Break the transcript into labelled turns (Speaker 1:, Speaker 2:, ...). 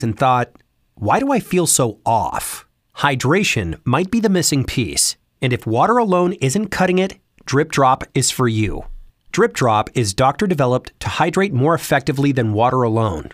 Speaker 1: and thought, why do I feel so off? Hydration might be the missing piece, and if water alone isn't cutting it, Drip Drop is for you. Drip Drop is doctor-developed to hydrate more effectively than water alone.